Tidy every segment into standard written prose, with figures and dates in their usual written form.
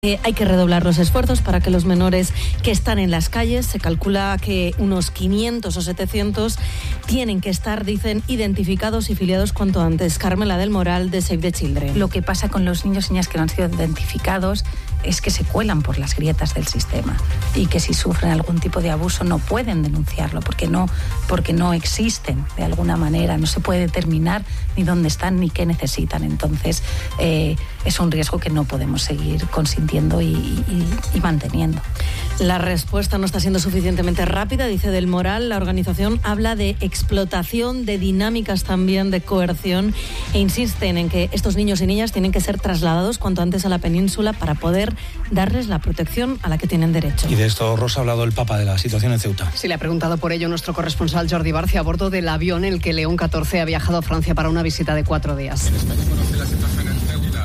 Hay que redoblar los esfuerzos para que los menores que están en las calles, se calcula que unos 500 o 700 tienen que estar, dicen, identificados y filiados cuanto antes. Carmela del Moral, de Save the Children. Lo que pasa con los niños y niñas que no han sido identificados es que se cuelan por las grietas del sistema y que si sufren algún tipo de abuso no pueden denunciarlo porque no existen de alguna manera, no se puede determinar ni dónde están ni qué necesitan. Entonces es un riesgo que no podemos seguir consintiendo y manteniendo. La respuesta no está siendo suficientemente rápida, dice Del Moral. La organización habla de explotación, de dinámicas también de coerción e insisten en que estos niños y niñas tienen que ser trasladados cuanto antes a la península para poder darles la protección a la que tienen derecho. Y de esto, Rosa, ha hablado el Papa de la situación en Ceuta. Sí, le ha preguntado por ello nuestro corresponsal Jordi Barcia a bordo del avión en el que León XIV ha viajado a Francia para una visita de 4 días. En España conoce la situación en Ceuta.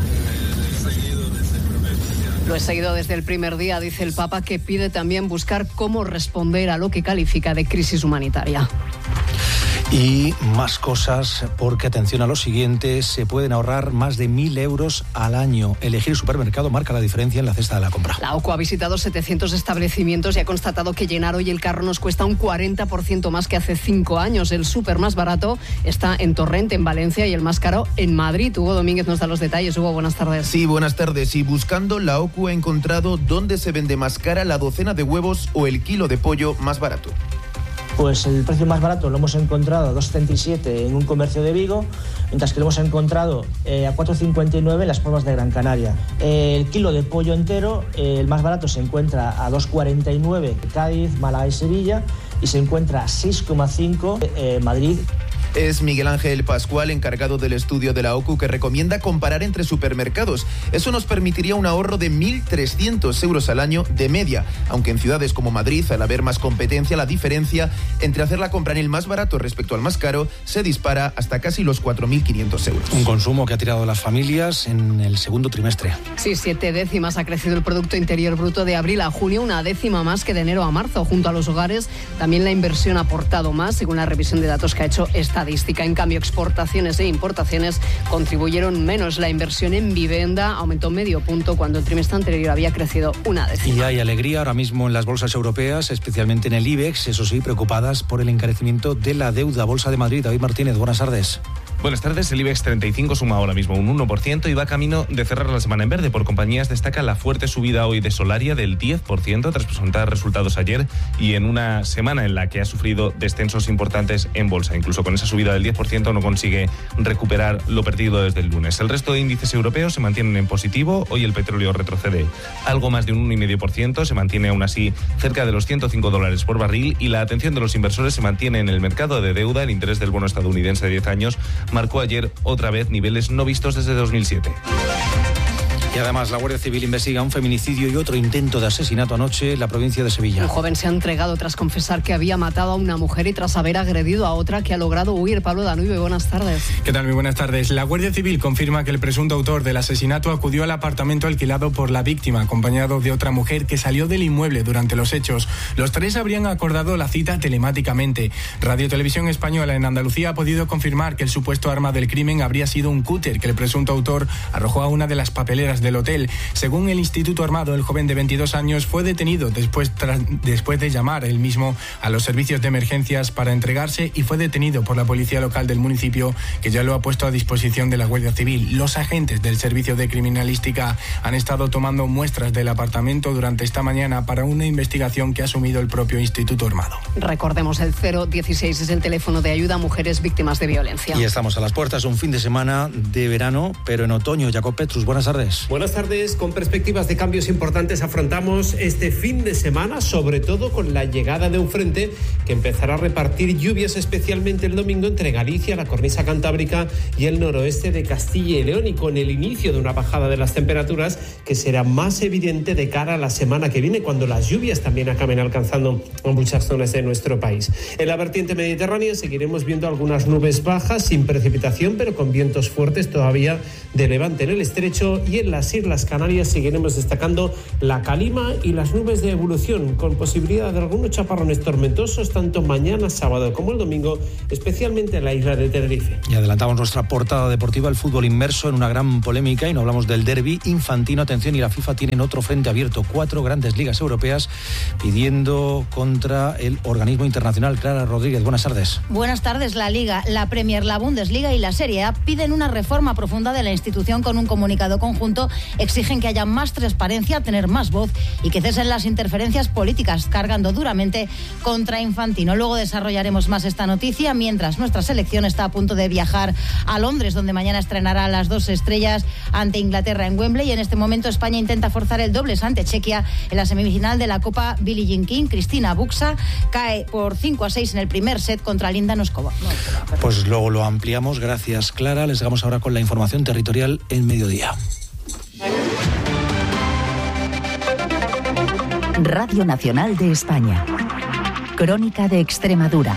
Lo he seguido desde el primer día, dice el Papa, que pide también buscar cómo responder a lo que califica de crisis humanitaria. Y más cosas, porque atención a lo siguiente, se pueden ahorrar más de 1.000 euros al año. Elegir supermercado marca la diferencia en la cesta de la compra. La OCU ha visitado 700 establecimientos y ha constatado que llenar hoy el carro nos cuesta un 40% más que hace 5 años. El súper más barato está en Torrent, en Valencia, y el más caro en Madrid. Hugo Domínguez nos da los detalles. Hugo, buenas tardes. Sí, buenas tardes. Y buscando, la OCU ha encontrado dónde se vende más cara la docena de huevos o el kilo de pollo más barato. Pues el precio más barato lo hemos encontrado a 2,77 en un comercio de Vigo, mientras que lo hemos encontrado a 4,59 en las Palmas de Gran Canaria. El kilo de pollo entero, el más barato se encuentra a 2,49 en Cádiz, Málaga y Sevilla, y se encuentra a 6,5 en Madrid. Es Miguel Ángel Pascual, encargado del estudio de la OCU, que recomienda comparar entre supermercados. Eso nos permitiría un ahorro de 1.300 euros al año de media, aunque en ciudades como Madrid, al haber más competencia, la diferencia entre hacer la compra en el más barato respecto al más caro se dispara hasta casi los 4.500 euros. Un consumo que ha tirado a las familias en el segundo trimestre. Sí, 7 décimas ha crecido el Producto Interior Bruto de abril a junio, 1 décima más que de enero a marzo. Junto a los hogares, también la inversión ha aportado más, según la revisión de datos que ha hecho estadística. En cambio, exportaciones e importaciones contribuyeron menos. La inversión en vivienda aumentó medio punto cuando el trimestre anterior había crecido 1 décima. Y hay alegría ahora mismo en las bolsas europeas, especialmente en el IBEX, eso sí, preocupadas por el encarecimiento de la deuda. Bolsa de Madrid, David Martínez, buenas tardes. Buenas tardes, el IBEX 35 suma ahora mismo un 1% y va camino de cerrar la semana en verde. Por compañías destaca la fuerte subida hoy de Solaria del 10% tras presentar resultados ayer y en una semana en la que ha sufrido descensos importantes en bolsa. Incluso con esa subida del 10% no consigue recuperar lo perdido desde el lunes. El resto de índices europeos se mantienen en positivo. Hoy el petróleo retrocede algo más de un 1,5%, se mantiene aún así cerca de los $105 por barril y la atención de los inversores se mantiene en el mercado de deuda. El interés del bono estadounidense de 10 años marcó ayer otra vez niveles no vistos desde 2007. Y además la Guardia Civil investiga un feminicidio y otro intento de asesinato anoche en la provincia de Sevilla. Un joven se ha entregado tras confesar que había matado a una mujer y tras haber agredido a otra que ha logrado huir. Pablo Danubio, buenas tardes. ¿Qué tal? Muy buenas tardes. La Guardia Civil confirma que el presunto autor del asesinato acudió al apartamento alquilado por la víctima, acompañado de otra mujer que salió del inmueble durante los hechos. Los tres habrían acordado la cita telemáticamente. Radio Televisión Española en Andalucía ha podido confirmar que el supuesto arma del crimen habría sido un cúter que el presunto autor arrojó a una de las papeleras del hotel. Según el Instituto Armado, el joven de 22 años fue detenido después de llamar él mismo a los servicios de emergencias para entregarse y fue detenido por la policía local del municipio, que ya lo ha puesto a disposición de la Guardia Civil. Los agentes del Servicio de Criminalística han estado tomando muestras del apartamento durante esta mañana para una investigación que ha asumido el propio Instituto Armado. Recordemos, el 016 es el teléfono de ayuda a mujeres víctimas de violencia. Y estamos a las puertas, un fin de semana de verano, pero en otoño. Jacob Petrus, buenas tardes. Buenas tardes. Con perspectivas de cambios importantes afrontamos este fin de semana, sobre todo con la llegada de un frente que empezará a repartir lluvias, especialmente el domingo entre Galicia, la cornisa cantábrica y el noroeste de Castilla y León, y con el inicio de una bajada de las temperaturas que será más evidente de cara a la semana que viene, cuando las lluvias también acaben alcanzando muchas zonas de nuestro país. En la vertiente mediterránea seguiremos viendo algunas nubes bajas sin precipitación, pero con vientos fuertes todavía de levante en el estrecho y en las las Islas Canarias seguiremos destacando la calima y las nubes de evolución, con posibilidad de algunos chaparrones tormentosos tanto mañana sábado como el domingo, especialmente en la isla de Tenerife. Y adelantamos nuestra portada deportiva, el fútbol inmerso en una gran polémica, y no hablamos del derbi infantino. Atención, y la FIFA tienen otro frente abierto, 4 grandes ligas europeas pidiendo contra el organismo internacional. Clara Rodríguez, buenas tardes. Buenas tardes. La Liga, la Premier, la Bundesliga y la Serie A piden una reforma profunda de la institución. Con un comunicado conjunto exigen que haya más transparencia, tener más voz y que cesen las interferencias políticas, cargando duramente contra Infantino. Luego desarrollaremos más esta noticia, mientras nuestra selección está a punto de viajar a Londres, donde mañana estrenará a las 2 estrellas ante Inglaterra en Wembley. Y en este momento España intenta forzar el dobles ante Chequia en la semifinal de la Copa Billie Jean King. Cristina Buxa cae por 5-6 en el primer set contra Linda Noskova. Pues luego lo ampliamos. Gracias, Clara. Les dejamos ahora con la información territorial en mediodía. Radio Nacional de España. Crónica de Extremadura.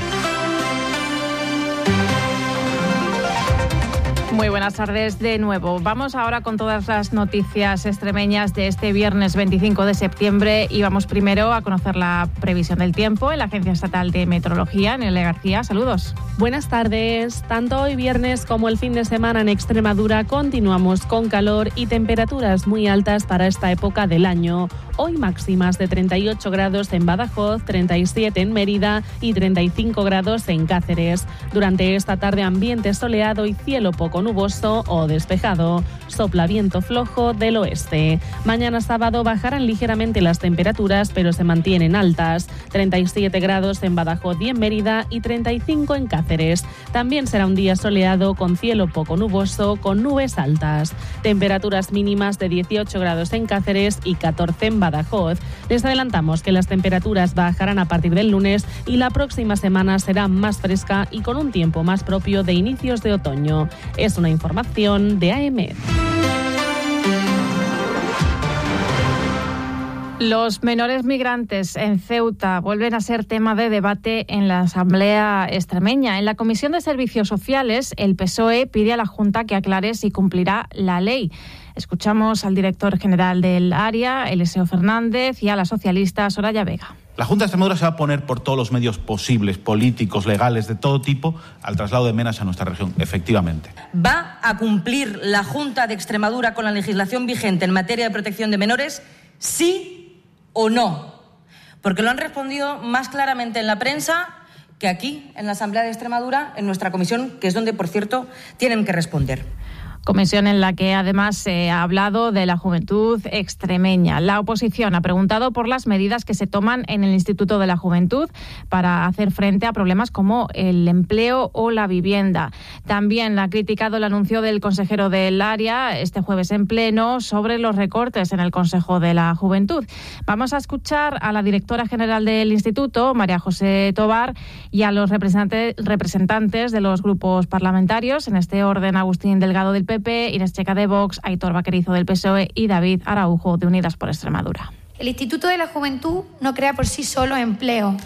Muy buenas tardes de nuevo. Vamos ahora con todas las noticias extremeñas de este viernes 25 de septiembre y vamos primero a conocer la previsión del tiempo en la Agencia Estatal de Meteorología. Nelia García, saludos. Buenas tardes. Tanto hoy viernes como el fin de semana en Extremadura continuamos con calor y temperaturas muy altas para esta época del año. Hoy máximas de 38 grados en Badajoz, 37 en Mérida y 35 grados en Cáceres. Durante esta tarde ambiente soleado y cielo poco nuboso o despejado. Sopla viento flojo del oeste. Mañana sábado bajarán ligeramente las temperaturas, pero se mantienen altas. 37 grados en Badajoz y en Mérida y 35 en Cáceres. También será un día soleado con cielo poco nuboso con nubes altas. Temperaturas mínimas de 18 grados en Cáceres y 14 en Badajoz. Les adelantamos que las temperaturas bajarán a partir del lunes y la próxima semana será más fresca y con un tiempo más propio de inicios de otoño. Es una información de AEMET. Los menores migrantes en Ceuta vuelven a ser tema de debate en la Asamblea extremeña. En la Comisión de Servicios Sociales, el PSOE pide a la Junta que aclare si cumplirá la ley. Escuchamos al director general del área, Eliseo Fernández, y a la socialista Soraya Vega. La Junta de Extremadura se va a poner por todos los medios posibles, políticos, legales, de todo tipo, al traslado de menas a nuestra región, efectivamente. ¿Va a cumplir la Junta de Extremadura con la legislación vigente en materia de protección de menores? ¿Sí o no? Porque lo han respondido más claramente en la prensa que aquí, en la Asamblea de Extremadura, en nuestra comisión, que es donde, por cierto, tienen que responder. Comisión en la que además se ha hablado de la juventud extremeña. La oposición ha preguntado por las medidas que se toman en el Instituto de la Juventud para hacer frente a problemas como el empleo o la vivienda. También la ha criticado el anuncio del consejero del área este jueves en pleno sobre los recortes en el Consejo de la Juventud. Vamos a escuchar a la directora general del Instituto, María José Tobar, y a los representantes de los grupos parlamentarios. En este orden, Agustín Delgado del PP, Inés Checa de Vox, Aitor Vaquerizo del PSOE y David Araujo de Unidas por Extremadura. El Instituto de la Juventud no crea por sí solo empleo,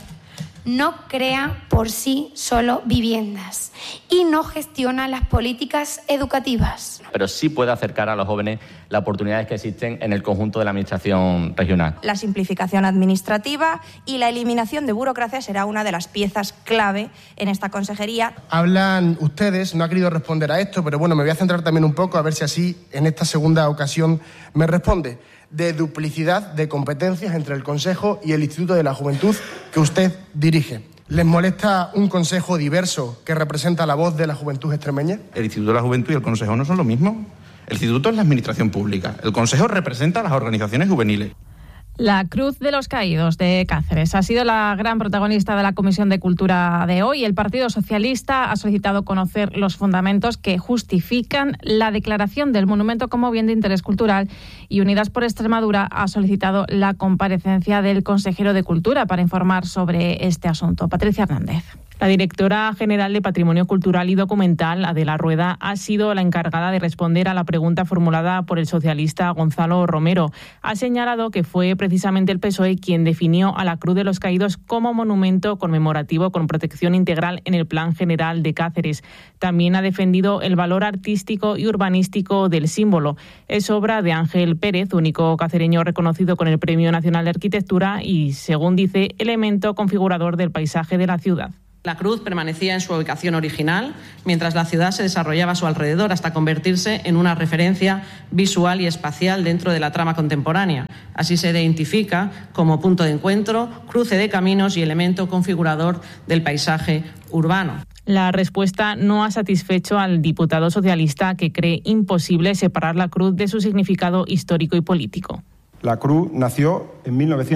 no crea por sí solo viviendas y no gestiona las políticas educativas. Pero sí puede acercar a los jóvenes las oportunidades que existen en el conjunto de la administración regional. La simplificación administrativa y la eliminación de burocracia será una de las piezas clave en esta consejería. Hablan ustedes, no ha querido responder a esto, pero bueno, me voy a centrar también un poco a ver si así en esta segunda ocasión me responde. De duplicidad de competencias entre el Consejo y el Instituto de la Juventud que usted dirige. ¿Les molesta un consejo diverso que representa la voz de la juventud extremeña? El Instituto de la Juventud y el Consejo no son lo mismo. El Instituto es la administración pública. El Consejo representa a las organizaciones juveniles. La Cruz de los Caídos de Cáceres ha sido la gran protagonista de la Comisión de Cultura de hoy. El Partido Socialista ha solicitado conocer los fundamentos que justifican la declaración del monumento como bien de interés cultural y Unidas por Extremadura ha solicitado la comparecencia del consejero de Cultura para informar sobre este asunto. Patricia Hernández. La directora general de Patrimonio Cultural y Documental, Adela Rueda, ha sido la encargada de responder a la pregunta formulada por el socialista Gonzalo Romero. Ha señalado que fue precisamente el PSOE quien definió a la Cruz de los Caídos como monumento conmemorativo con protección integral en el Plan General de Cáceres. También ha defendido el valor artístico y urbanístico del símbolo. Es obra de Ángel Pérez, único cacereño reconocido con el Premio Nacional de Arquitectura y, según dice, elemento configurador del paisaje de la ciudad. La cruz permanecía en su ubicación original, mientras la ciudad se desarrollaba a su alrededor hasta convertirse en una referencia visual y espacial dentro de la trama contemporánea. Así se identifica como punto de encuentro, cruce de caminos y elemento configurador del paisaje urbano. La respuesta no ha satisfecho al diputado socialista, que cree imposible separar la cruz de su significado histórico y político. La cruz nació en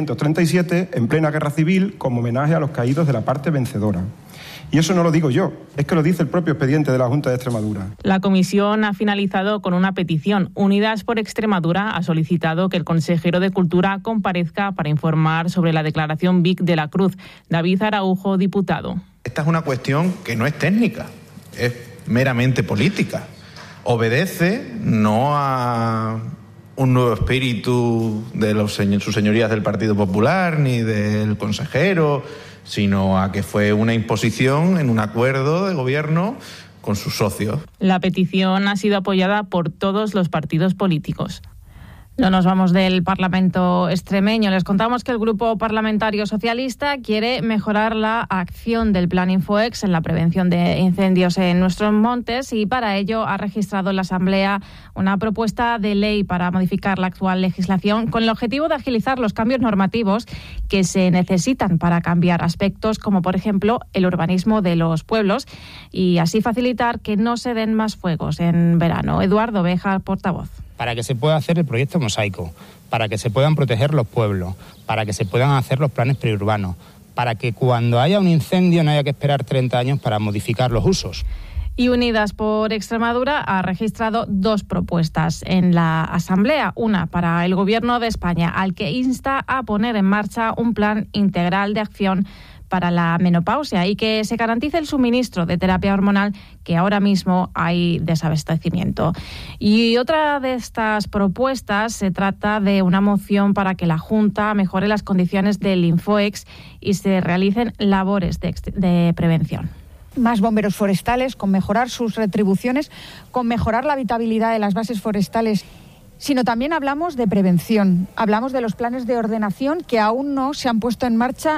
1937, en plena guerra civil, como homenaje a los caídos de la parte vencedora. Y eso no lo digo yo, es que lo dice el propio expediente de la Junta de Extremadura. La comisión ha finalizado con una petición. Unidas por Extremadura ha solicitado que el consejero de Cultura comparezca para informar sobre la declaración BIC de la cruz. David Araujo, diputado. Esta es una cuestión que no es técnica, es meramente política. Obedece no a un nuevo espíritu de sus señorías del Partido Popular ni del consejero, sino a que fue una imposición en un acuerdo de gobierno con sus socios. La petición ha sido apoyada por todos los partidos políticos. No nos vamos del Parlamento extremeño. Les contamos que el Grupo Parlamentario Socialista quiere mejorar la acción del Plan Infoex en la prevención de incendios en nuestros montes y para ello ha registrado en la Asamblea una propuesta de ley para modificar la actual legislación con el objetivo de agilizar los cambios normativos que se necesitan para cambiar aspectos como, por ejemplo, el urbanismo de los pueblos y así facilitar que no se den más fuegos en verano. Eduardo Beja, portavoz. Para que se pueda hacer el proyecto Mosaico, para que se puedan proteger los pueblos, para que se puedan hacer los planes periurbanos, para que cuando haya un incendio no haya que esperar 30 años para modificar los usos. Y Unidas por Extremadura ha registrado dos propuestas en la Asamblea. Una para el Gobierno de España, al que insta a poner en marcha un plan integral de acción para la menopausia y que se garantice el suministro de terapia hormonal, que ahora mismo hay desabastecimiento. Y otra de estas propuestas se trata de una moción para que la Junta mejore las condiciones del Infoex y se realicen labores de prevención. Más bomberos forestales, con mejorar sus retribuciones, con mejorar la habitabilidad de las bases forestales, sino también hablamos de prevención, hablamos de los planes de ordenación que aún no se han puesto en marcha.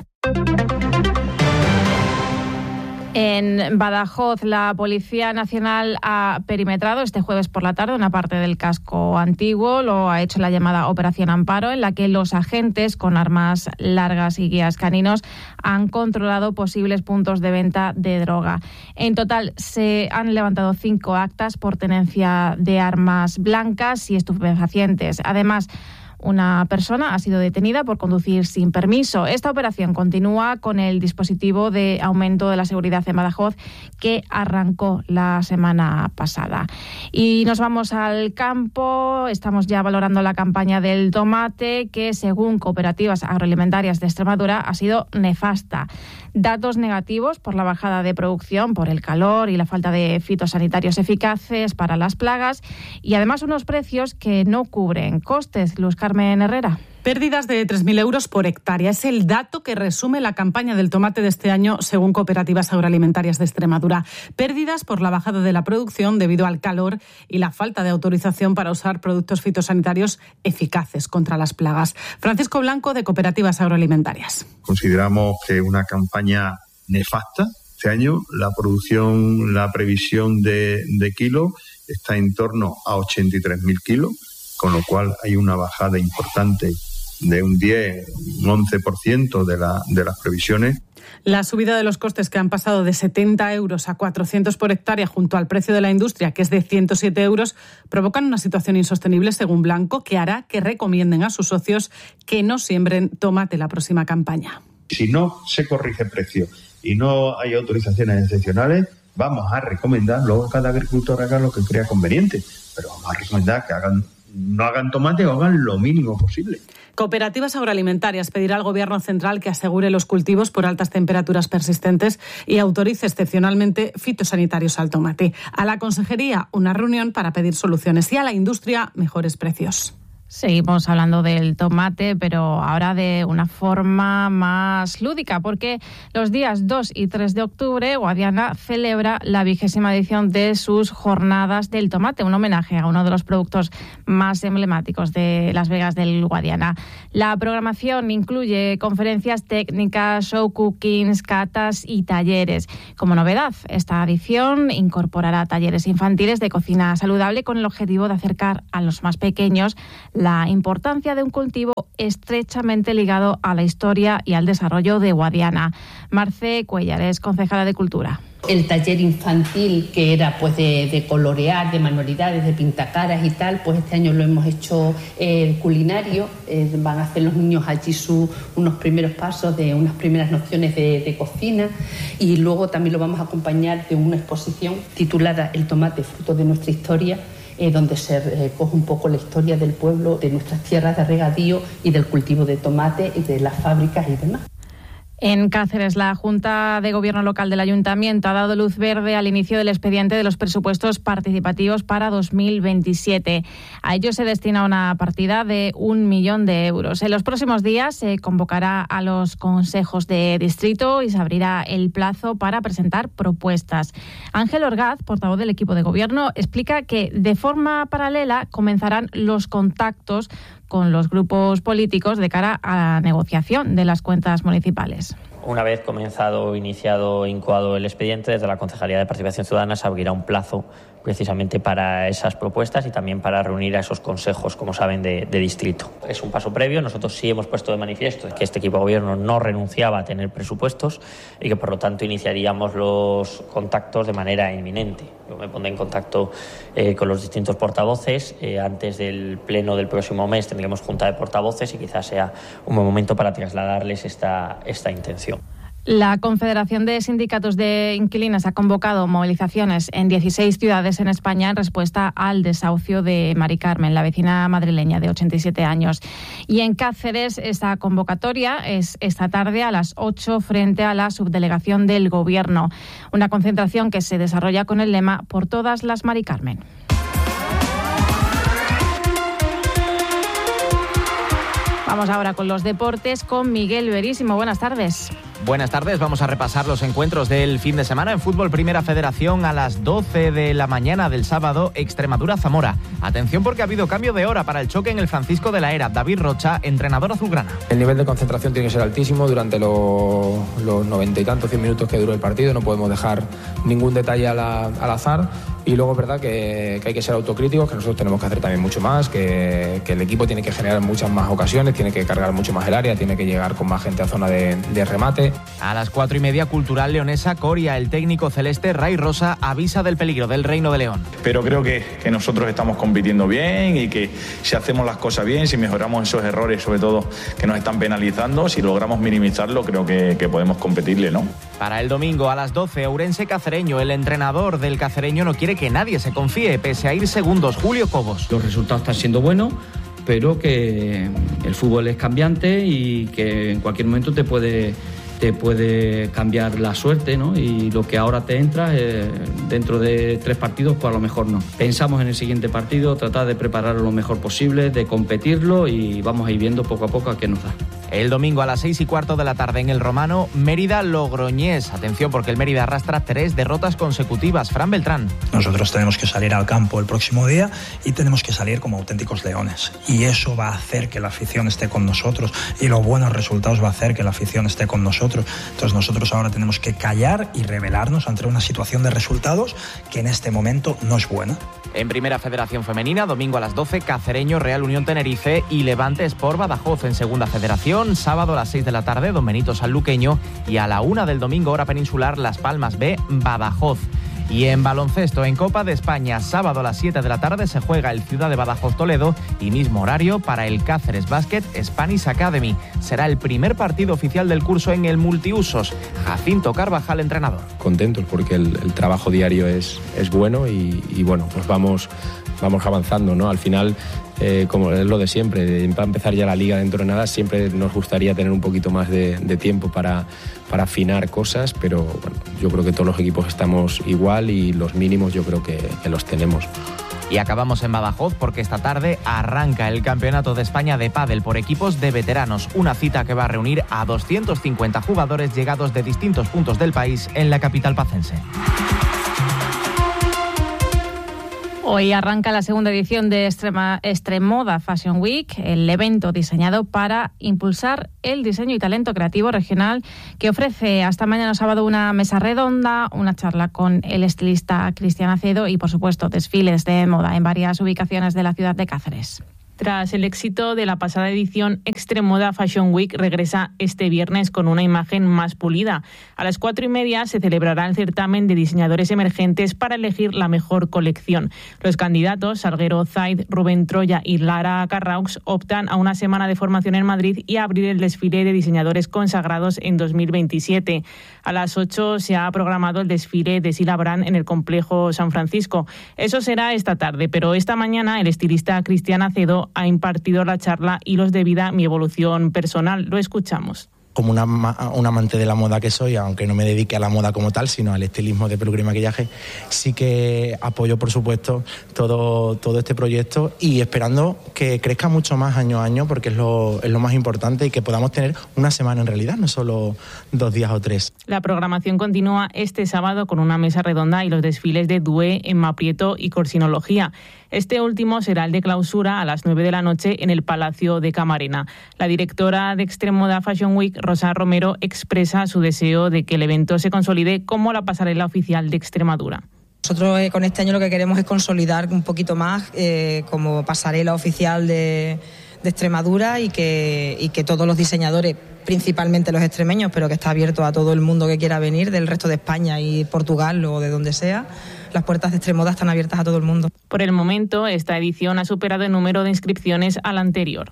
En Badajoz, la Policía Nacional ha perimetrado este jueves por la tarde una parte del casco antiguo. Lo ha hecho la llamada Operación Amparo, en la que los agentes con armas largas y guías caninos han controlado posibles puntos de venta de droga. En total se han levantado 5 actas por tenencia de armas blancas y estupefacientes. Además, una persona ha sido detenida por conducir sin permiso. Esta operación continúa con el dispositivo de aumento de la seguridad en Badajoz que arrancó la semana pasada. Y nos vamos al campo. Estamos ya valorando la campaña del tomate que, según Cooperativas Agroalimentarias de Extremadura, ha sido nefasta. Datos negativos por la bajada de producción, por el calor y la falta de fitosanitarios eficaces para las plagas y además unos precios que no cubren costes. Luz Carmen Herrera. Pérdidas de 3.000 euros por hectárea. Es el dato que resume la campaña del tomate de este año, según Cooperativas Agroalimentarias de Extremadura. Pérdidas por la bajada de la producción debido al calor y la falta de autorización para usar productos fitosanitarios eficaces contra las plagas. Francisco Blanco, de Cooperativas Agroalimentarias. Consideramos que una campaña nefasta. Este año la producción, la previsión de kilos está en torno a 83.000 kilos, con lo cual hay una bajada importante de un 10, un 11% de las previsiones. La subida de los costes, que han pasado de 70 euros a 400 por hectárea junto al precio de la industria, que es de 107 euros, provocan una situación insostenible, según Blanco, que hará que recomienden a sus socios que no siembren tomate la próxima campaña. Si no se corrige precio y no hay autorizaciones excepcionales, vamos a recomendar, luego cada agricultor haga lo que crea conveniente, pero vamos a recomendar que hagan no hagan tomate o hagan lo mínimo posible. Cooperativas agroalimentarias pedirá al Gobierno central que asegure los cultivos por altas temperaturas persistentes y autorice excepcionalmente fitosanitarios al tomate. A la Consejería, una reunión para pedir soluciones y a la industria mejores precios. Seguimos hablando del tomate, pero ahora de una forma más lúdica, porque los días 2 y 3 de octubre Guadiana celebra la 20ª edición de sus Jornadas del Tomate, un homenaje a uno de los productos más emblemáticos de Las Vegas del Guadiana. La programación incluye conferencias técnicas, show cookings, catas y talleres. Como novedad, esta edición incorporará talleres infantiles de cocina saludable con el objetivo de acercar a los más pequeños la importancia de un cultivo estrechamente ligado a la historia y al desarrollo de Guadiana. Marce Cuellar es concejala de Cultura. El taller infantil, que era pues de colorear, de manualidades, de pintacaras y tal, pues este año lo hemos hecho culinario. Van a hacer los niños allí unos primeros pasos de unas primeras nociones de cocina, y luego también lo vamos a acompañar de una exposición titulada El tomate, fruto de nuestra historia, donde se coge un poco la historia del pueblo, de nuestras tierras de regadío y del cultivo de tomate y de las fábricas y demás. En Cáceres, la Junta de Gobierno Local del Ayuntamiento ha dado luz verde al inicio del expediente de los presupuestos participativos para 2027. A ello se destina una partida de 1 millón de euros. En los próximos días se convocará a los consejos de distrito y se abrirá el plazo para presentar propuestas. Ángel Orgaz, portavoz del equipo de Gobierno, explica que de forma paralela comenzarán los contactos con los grupos políticos de cara a la negociación de las cuentas municipales. Una vez comenzado, iniciado, incoado el expediente, desde la Concejalía de Participación Ciudadana se abrirá un plazo precisamente para esas propuestas y también para reunir a esos consejos, como saben, de distrito. Es un paso previo. Nosotros sí hemos puesto de manifiesto que este equipo de gobierno no renunciaba a tener presupuestos y que por lo tanto iniciaríamos los contactos de manera inminente. Yo me pondré en contacto con los distintos portavoces. Antes del pleno del próximo mes tendremos junta de portavoces y quizás sea un buen momento para trasladarles esta intención. La Confederación de Sindicatos de Inquilinos ha convocado movilizaciones en 16 ciudades en España en respuesta al desahucio de Mari Carmen, la vecina madrileña de 87 años. Y en Cáceres, esta convocatoria es esta tarde a las 8 frente a la subdelegación del Gobierno. Una concentración que se desarrolla con el lema "Por todas las Mari Carmen". Vamos ahora con los deportes con Miguel Verísimo. Buenas tardes. Buenas tardes, vamos a repasar los encuentros del fin de semana en Fútbol Primera Federación a las 12 de la mañana del sábado, Extremadura-Zamora. Atención porque ha habido cambio de hora para el choque en el Francisco de la Era. David Rocha, entrenador azulgrana. El nivel de concentración tiene que ser altísimo durante los 90 y tantos, 100 minutos que duró el partido. No podemos dejar ningún detalle al azar. Y luego es verdad que hay que ser autocríticos, que nosotros tenemos que hacer también mucho más, que el equipo tiene que generar muchas más ocasiones, tiene que cargar mucho más el área, tiene que llegar con más gente a zona de remate. A las 4:30, Cultural Leonesa Coria. El técnico celeste Ray Rosa avisa del peligro del Reino de León. Pero creo que nosotros estamos compitiendo bien y que si hacemos las cosas bien, si mejoramos esos errores, sobre todo que nos están penalizando, si logramos minimizarlo, creo que podemos competirle, ¿no? Para el domingo a las 12, Ourense Cacereño. El entrenador del Cacereño no quiere que nadie se confíe, pese a ir segundos. Julio Cobos. Los resultados están siendo buenos, pero que el fútbol es cambiante y que en cualquier momento te puede cambiar la suerte, ¿no? Y lo que ahora te entra dentro de 3 partidos, pues a lo mejor no. Pensamos en el siguiente partido, tratar de prepararlo lo mejor posible, de competirlo y vamos a ir viendo poco a poco a qué nos da. El domingo a las 6:15 de la tarde en el Romano, Mérida-Logroñés. Atención porque el Mérida arrastra 3 derrotas consecutivas. Fran Beltrán. Nosotros tenemos que salir al campo el próximo día y tenemos que salir como auténticos leones. Y eso va a hacer que la afición esté con nosotros y los buenos resultados va a hacer que la afición esté con nosotros. Entonces nosotros ahora tenemos que callar y rebelarnos ante una situación de resultados que en este momento no es buena. En Primera Federación Femenina, domingo a las 12, Cacereño, Real Unión Tenerife y Levante Sport Badajoz. En Segunda Federación, sábado a las 6 de la tarde, Don Benito Sanluqueño y a la 1 del domingo, hora peninsular, Las Palmas B, Badajoz. Y en baloncesto, en Copa de España, sábado a las 7 de la tarde se juega el Ciudad de Badajoz Toledo y mismo horario para el Cáceres Basket Spanish Academy. Será el primer partido oficial del curso en el multiusos. Jacinto Carvajal, entrenador. Contentos porque el trabajo diario es bueno y bueno, pues vamos avanzando, ¿no? Al final como es lo de siempre, va a empezar ya la liga dentro de nada, siempre nos gustaría tener un poquito más de tiempo para afinar cosas, pero bueno, yo creo que todos los equipos estamos igual y los mínimos yo creo que los tenemos. Y acabamos en Badajoz porque esta tarde arranca el Campeonato de España de Pádel por equipos de veteranos, una cita que va a reunir a 250 jugadores llegados de distintos puntos del país en la capital pacense. Hoy arranca la segunda edición de Extremoda Fashion Week, el evento diseñado para impulsar el diseño y talento creativo regional, que ofrece hasta mañana sábado una mesa redonda, una charla con el estilista Cristian Acedo y, por supuesto, desfiles de moda en varias ubicaciones de la ciudad de Cáceres. Tras el éxito de la pasada edición, Extremoda Fashion Week regresa este viernes con una imagen más pulida. A las 4:30 se celebrará el certamen de diseñadores emergentes para elegir la mejor colección. Los candidatos, Salguero Zaid, Rubén Troya y Lara Carraux, optan a una semana de formación en Madrid y a abrir el desfile de diseñadores consagrados en 2027. A las 8 se ha programado el desfile de Sila Brand en el Complejo San Francisco. Eso será esta tarde, pero esta mañana el estilista Cristian Acedo ha impartido la charla Hilos de vida, mi evolución personal. Lo escuchamos. Como un amante de la moda que soy, aunque no me dedique a la moda como tal, sino al estilismo de peluquería y maquillaje, sí que apoyo, por supuesto, todo este proyecto y esperando que crezca mucho más año a año, porque es lo más importante, y que podamos tener una semana en realidad, no solo 2 días o 3. La programación continúa este sábado con una mesa redonda y los desfiles de Dué, Emma Prieto y Corsinología. Este último será el de clausura a las 9 de la noche en el Palacio de Camarena. La directora de Extremoda Fashion Week, Rosa Romero, expresa su deseo de que el evento se consolide como la pasarela oficial de Extremadura. Nosotros con este año lo que queremos es consolidar un poquito más como pasarela oficial de Extremadura y que todos los diseñadores, principalmente los extremeños, pero que está abierto a todo el mundo que quiera venir del resto de España y Portugal o de donde sea. Las puertas de Extremoda están abiertas a todo el mundo. Por el momento, esta edición ha superado el número de inscripciones a la anterior.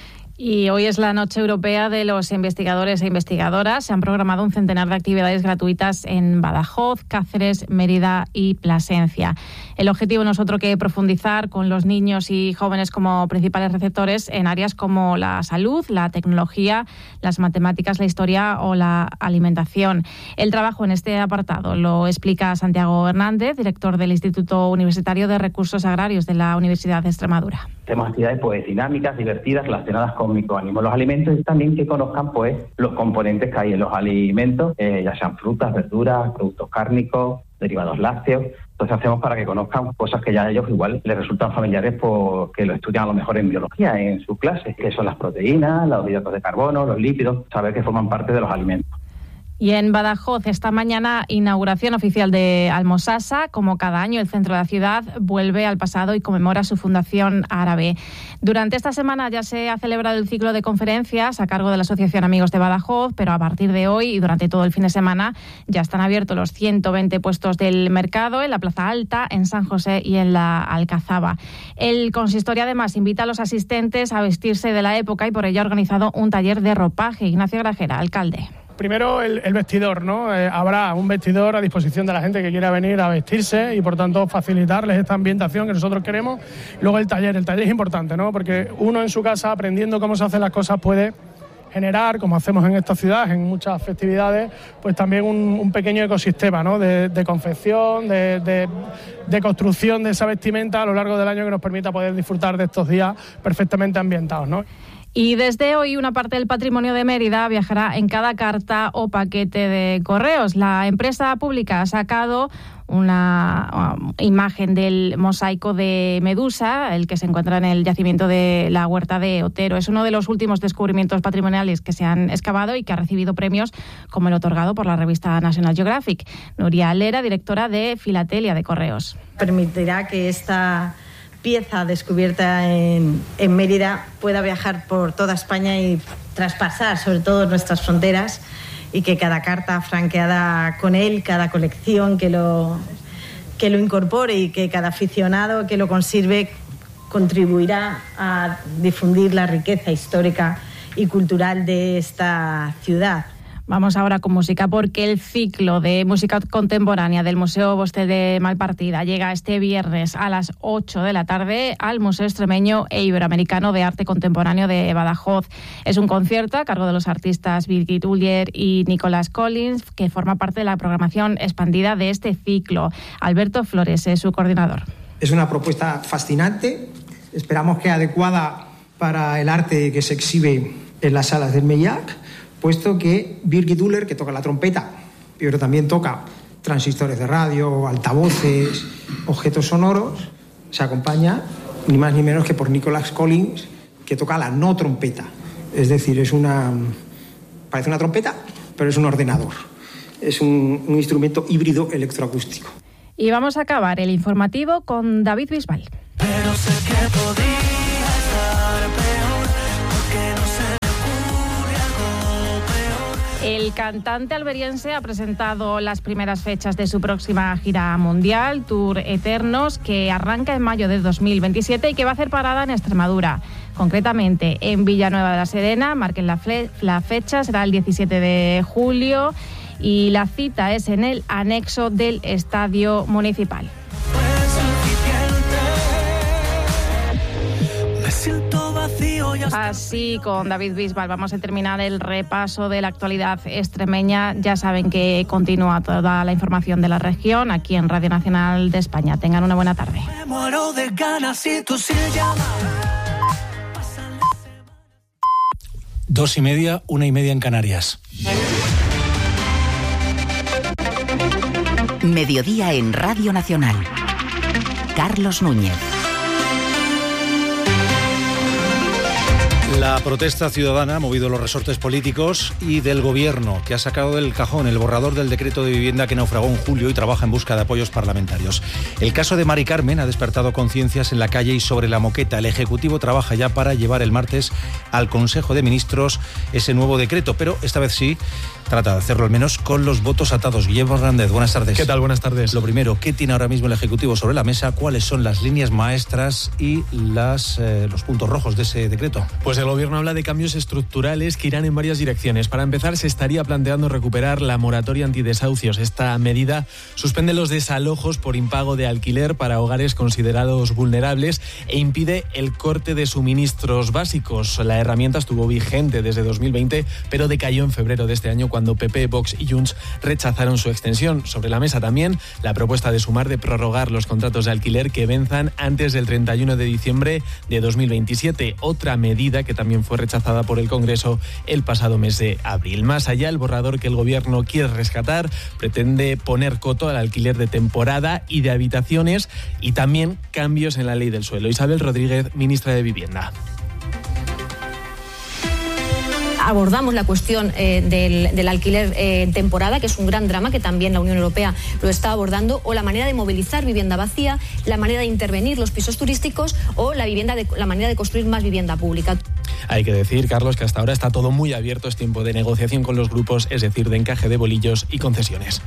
Y hoy es la Noche Europea de los Investigadores e Investigadoras. Se han programado un centenar de actividades gratuitas en Badajoz, Cáceres, Mérida y Plasencia. El objetivo no es otro que profundizar con los niños y jóvenes como principales receptores en áreas como la salud, la tecnología, las matemáticas, la historia o la alimentación. El trabajo en este apartado lo explica Santiago Hernández, director del Instituto Universitario de Recursos Agrarios de la Universidad de Extremadura. Tenemos actividades dinámicas, divertidas, relacionadas con microorganismos, los alimentos, y también que conozcan los componentes que hay en los alimentos, ya sean frutas, verduras, productos cárnicos, derivados lácteos. Entonces hacemos para que conozcan cosas que ya a ellos igual les resultan familiares porque lo estudian a lo mejor en biología, en sus clases, que son las proteínas, los hidratos de carbono, los lípidos, saber que forman parte de los alimentos. Y en Badajoz, esta mañana, inauguración oficial de Almosasa. Como cada año, el centro de la ciudad vuelve al pasado y conmemora su fundación árabe. Durante esta semana ya se ha celebrado el ciclo de conferencias a cargo de la Asociación Amigos de Badajoz, pero a partir de hoy y durante todo el fin de semana ya están abiertos los 120 puestos del mercado en la Plaza Alta, en San José y en la Alcazaba. El consistorio además invita a los asistentes a vestirse de la época y por ello ha organizado un taller de ropaje. Ignacio Grajera, alcalde. Primero el vestidor, ¿no? Habrá un vestidor a disposición de la gente que quiera venir a vestirse y por tanto facilitarles esta ambientación que nosotros queremos. Luego el taller es importante, ¿no? Porque uno en su casa, aprendiendo cómo se hacen las cosas, puede generar, como hacemos en esta ciudad, en muchas festividades, pues también un pequeño ecosistema, ¿no? de confección, de construcción de esa vestimenta a lo largo del año que nos permita poder disfrutar de estos días perfectamente ambientados, ¿no? Y desde hoy una parte del patrimonio de Mérida viajará en cada carta o paquete de correos. La empresa pública ha sacado una imagen del mosaico de Medusa, el que se encuentra en el yacimiento de la Huerta de Otero. Es uno de los últimos descubrimientos patrimoniales que se han excavado y que ha recibido premios como el otorgado por la revista National Geographic. Nuria Lera, directora de Filatelia de Correos. Permitirá que esta pieza descubierta en Mérida pueda viajar por toda España y traspasar sobre todo nuestras fronteras, y que cada carta franqueada con él, cada colección que lo incorpore y que cada aficionado que lo conserve contribuirá a difundir la riqueza histórica y cultural de esta ciudad. Vamos ahora con música, porque el ciclo de música contemporánea del Museo Bosque de Malpartida llega este viernes a las 8 de la tarde al Museo Extremeño e Iberoamericano de Arte Contemporáneo de Badajoz. Es un concierto a cargo de los artistas Birgit Uller y Nicholas Collins, que forma parte de la programación expandida de este ciclo. Alberto Flores es su coordinador. Es una propuesta fascinante, esperamos que adecuada para el arte que se exhibe en las salas del MEIAC, puesto que Birgit Uller, que toca la trompeta, pero también toca transistores de radio, altavoces, objetos sonoros, se acompaña ni más ni menos que por Nicholas Collins, que toca la no trompeta. Es decir, parece una trompeta, pero es un ordenador. Es un instrumento híbrido electroacústico. Y vamos a acabar el informativo con David Bisbal. Pero sé que podría estar peor, porque no se me ocurre algo peor. El cantante alberiense ha presentado las primeras fechas de su próxima gira mundial, Tour Eternos, que arranca en mayo de 2027 y que va a hacer parada en Extremadura. Concretamente en Villanueva de la Serena, marquen la fecha, será el 17 de julio y la cita es en el anexo del Estadio Municipal. Así, con David Bisbal vamos a terminar el repaso de la actualidad extremeña. Ya saben que continúa toda la información de la región aquí en Radio Nacional de España. Tengan una buena tarde. Me muero de ganas y tú sin llamar. 2:30, 1:30 en Canarias. Mediodía en Radio Nacional. Carlos Núñez. La protesta ciudadana ha movido los resortes políticos y del Gobierno, que ha sacado del cajón el borrador del decreto de vivienda que naufragó en julio y trabaja en busca de apoyos parlamentarios. El caso de Mari Carmen ha despertado conciencias en la calle y sobre la moqueta. El Ejecutivo trabaja ya para llevar el martes al Consejo de Ministros ese nuevo decreto, pero esta vez sí trata de hacerlo al menos con los votos atados. Guillermo Hernández, buenas tardes. ¿Qué tal? Buenas tardes. Lo primero, ¿qué tiene ahora mismo el Ejecutivo sobre la mesa? ¿Cuáles son las líneas maestras y los puntos rojos de ese decreto? Pues el Gobierno habla de cambios estructurales que irán en varias direcciones. Para empezar, se estaría planteando recuperar la moratoria antidesahucios. Esta medida suspende los desalojos por impago de alquiler para hogares considerados vulnerables e impide el corte de suministros básicos. La herramienta estuvo vigente desde 2020, pero decayó en febrero de este año cuando PP, Vox y Junts rechazaron su extensión. Sobre la mesa también la propuesta de Sumar de prorrogar los contratos de alquiler que venzan antes del 31 de diciembre de 2027. Otra medida que también fue rechazada por el Congreso el pasado mes de abril. Más allá, el borrador que el Gobierno quiere rescatar pretende poner coto al alquiler de temporada y de habitaciones y también cambios en la ley del suelo. Isabel Rodríguez, ministra de Vivienda. Abordamos la cuestión del alquiler en temporada, que es un gran drama que también la Unión Europea lo está abordando, o la manera de movilizar vivienda vacía, la manera de intervenir los pisos turísticos o la manera de construir más vivienda pública. Hay que decir, Carlos, que hasta ahora está todo muy abierto, es tiempo de negociación con los grupos, es decir, de encaje de bolillos y concesiones.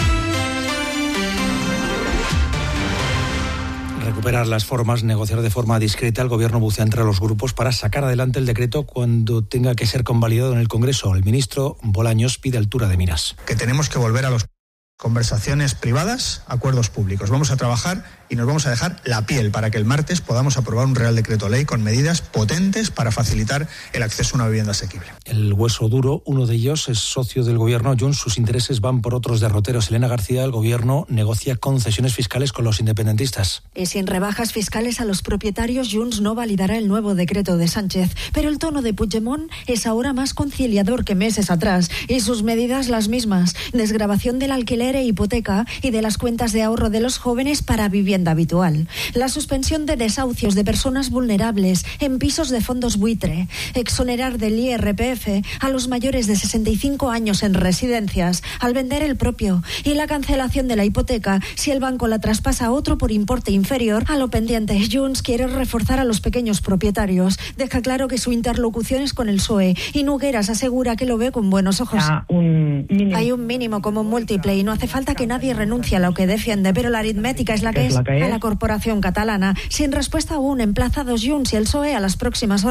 Recuperar las formas, negociar de forma discreta. El Gobierno bucea entre los grupos para sacar adelante el decreto cuando tenga que ser convalidado en el Congreso. El ministro Bolaños pide altura de miras. Que tenemos que volver a las conversaciones privadas, acuerdos públicos. Vamos a trabajar y nos vamos a dejar la piel para que el martes podamos aprobar un Real Decreto Ley con medidas potentes para facilitar el acceso a una vivienda asequible. El hueso duro, uno de ellos es socio del Gobierno. Junts, sus intereses van por otros derroteros. Elena García, el Gobierno negocia concesiones fiscales con los independentistas. Sin rebajas fiscales a los propietarios, Junts no validará el nuevo decreto de Sánchez. Pero el tono de Puigdemont es ahora más conciliador que meses atrás y sus medidas las mismas. Desgravación del alquiler e hipoteca y de las cuentas de ahorro de los jóvenes para vivienda habitual. La suspensión de desahucios de personas vulnerables en pisos de fondos buitre. Exonerar del IRPF a los mayores de 65 años en residencias al vender el propio. Y la cancelación de la hipoteca si el banco la traspasa a otro por importe inferior a lo pendiente. Junts quiere reforzar a los pequeños propietarios. Deja claro que su interlocución es con el PSOE y Nogueras asegura que lo ve con buenos ojos. Hay un mínimo como múltiple y no hace falta que nadie renuncie a lo que defiende, pero la aritmética es la que es. A la corporación catalana, sin respuesta aún, emplazados Junts y el PSOE a las próximas horas.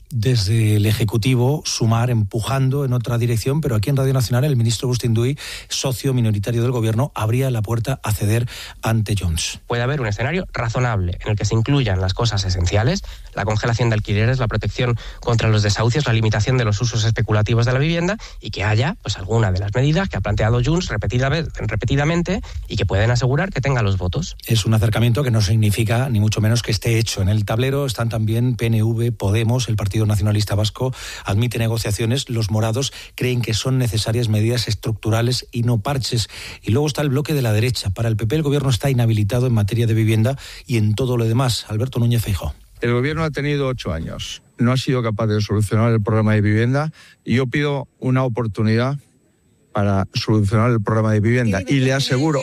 desde el Ejecutivo, Sumar, empujando en otra dirección, pero aquí en Radio Nacional el ministro Agustín Duy, socio minoritario del Gobierno, abría la puerta a ceder ante Junts. Puede haber un escenario razonable en el que se incluyan las cosas esenciales, la congelación de alquileres, la protección contra los desahucios, la limitación de los usos especulativos de la vivienda, y que haya pues alguna de las medidas que ha planteado Junts repetidamente y que pueden asegurar que tenga los votos. Es un acercamiento que no significa ni mucho menos que esté hecho. En el tablero están también PNV, Podemos, el Partido Nacionalista Vasco admite negociaciones. Los morados creen que son necesarias medidas estructurales y no parches. Y luego está el bloque de la derecha. Para el PP el Gobierno está inhabilitado en materia de vivienda y en todo lo demás. Alberto Núñez Feijóo. El Gobierno ha tenido 8 años. No ha sido capaz de solucionar el problema de vivienda y yo pido una oportunidad para solucionar el problema de vivienda. Y le aseguro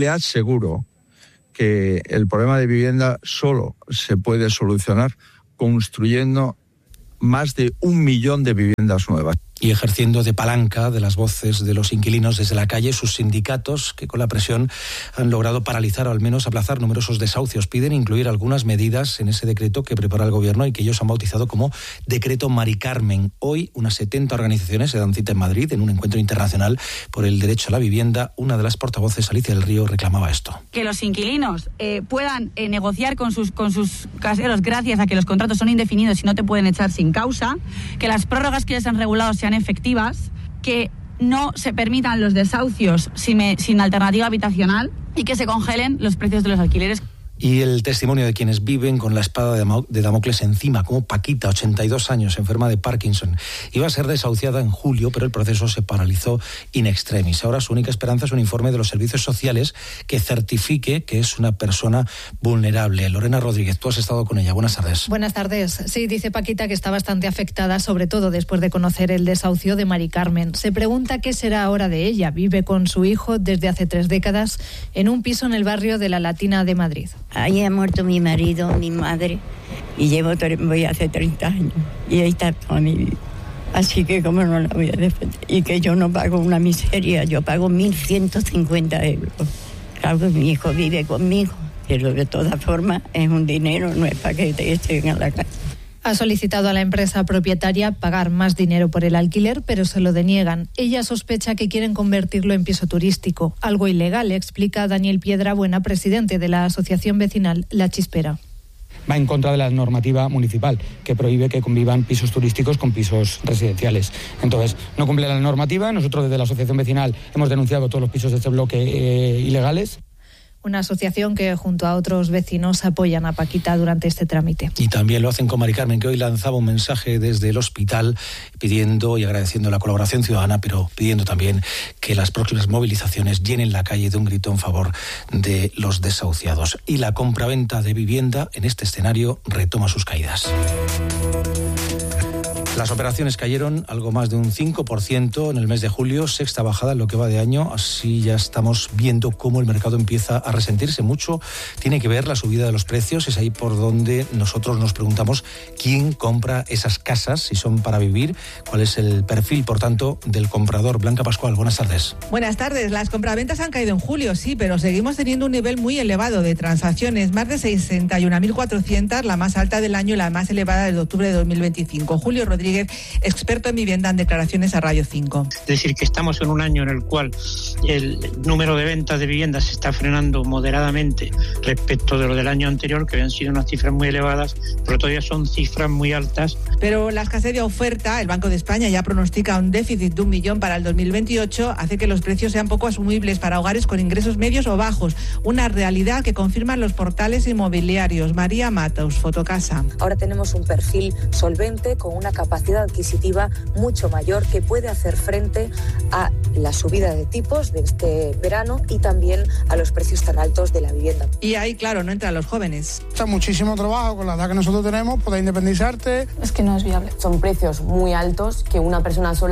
que el problema de vivienda solo se puede solucionar construyendo más de 1 millón de viviendas nuevas. Y ejerciendo de palanca de las voces de los inquilinos desde la calle, sus sindicatos, que con la presión han logrado paralizar o al menos aplazar numerosos desahucios, piden incluir algunas medidas en ese decreto que prepara el Gobierno y que ellos han bautizado como Decreto Mari Carmen. Hoy unas 70 organizaciones se dan cita en Madrid en un encuentro internacional por el derecho a la vivienda. Una de las portavoces, Alicia del Río, reclamaba esto. Que los inquilinos puedan negociar con sus caseros gracias a que los contratos son indefinidos y no te pueden echar sin causa, que las prórrogas que ya se han regulado sean efectivas, que no se permitan los desahucios sin alternativa habitacional y que se congelen los precios de los alquileres. Y el testimonio de quienes viven con la espada de Damocles encima, como Paquita, 82 años, enferma de Parkinson. Iba a ser desahuciada en julio, pero el proceso se paralizó in extremis. Ahora su única esperanza es un informe de los servicios sociales que certifique que es una persona vulnerable. Lorena Rodríguez, tú has estado con ella. Buenas tardes. Buenas tardes. Sí, dice Paquita que está bastante afectada, sobre todo después de conocer el desahucio de Mari Carmen. Se pregunta qué será ahora de ella. Vive con su hijo desde hace 3 décadas en un piso en el barrio de La Latina de Madrid. Ahí ha muerto mi marido, mi madre, y voy hace 30 años, y ahí está toda mi vida. Así que cómo no la voy a defender. Y que yo no pago una miseria, yo pago 1.150 euros. Claro, mi hijo vive conmigo, pero de todas formas es un dinero, no es para que te estén a la calle. Ha solicitado a la empresa propietaria pagar más dinero por el alquiler, pero se lo deniegan. Ella sospecha que quieren convertirlo en piso turístico, algo ilegal, explica Daniel Piedrabuena, presidente de la asociación vecinal La Chispera. Va en contra de la normativa municipal, que prohíbe que convivan pisos turísticos con pisos residenciales. Entonces, no cumple la normativa. Nosotros desde la asociación vecinal hemos denunciado todos los pisos de este bloque ilegales. Una asociación que junto a otros vecinos apoyan a Paquita durante este trámite. Y también lo hacen con Mari Carmen, que hoy lanzaba un mensaje desde el hospital pidiendo y agradeciendo la colaboración ciudadana, pero pidiendo también que las próximas movilizaciones llenen la calle de un grito en favor de los desahuciados. Y la compraventa de vivienda en este escenario retoma sus caídas. Las operaciones cayeron algo más de un 5% en el mes de julio, sexta bajada en lo que va de año. Así ya estamos viendo cómo el mercado empieza a resentirse mucho. Tiene que ver la subida de los precios. Es ahí por donde nosotros nos preguntamos quién compra esas casas, si son para vivir, cuál es el perfil, por tanto, del comprador. Blanca Pascual, buenas tardes. Buenas tardes. Las compraventas han caído en julio, sí, pero seguimos teniendo un nivel muy elevado de transacciones. Más de 61.400, la más alta del año y la más elevada desde octubre de 2025. Julio Rodríguez, experto en vivienda, en declaraciones a Radio 5. Es decir, que estamos en un año en el cual el número de ventas de viviendas se está frenando moderadamente respecto de lo del año anterior, que habían sido unas cifras muy elevadas, pero todavía son cifras muy altas. Pero la escasez de oferta, el Banco de España ya pronostica un déficit de 1 millón para el 2028, hace que los precios sean poco asumibles para hogares con ingresos medios o bajos, una realidad que confirman los portales inmobiliarios. María Matos, Fotocasa. Ahora tenemos un perfil solvente con una capacidad adquisitiva mucho mayor que puede hacer frente a la subida de tipos de este verano y también a los precios tan altos de la vivienda. Y ahí, claro, no entran los jóvenes. Está muchísimo trabajo con la edad que nosotros tenemos, poder independizarte. Es que no es viable. Son precios muy altos que una persona sola